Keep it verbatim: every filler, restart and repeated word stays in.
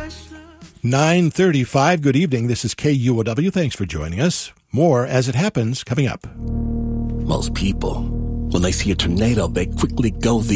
nine thirty-five, good evening. This is K U O W. Thanks for joining us. More As It Happens coming up. Most people, when they see a tornado, they quickly go the